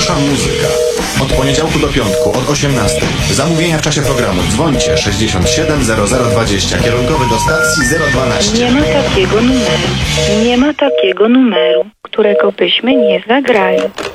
Wasza muzyka. Od poniedziałku do piątku, od 18. Zamówienia w czasie programu. Dzwońcie 67 0020. Kierunkowy do stacji 012. Nie ma takiego numeru. Nie ma takiego numeru, którego byśmy nie zagrali.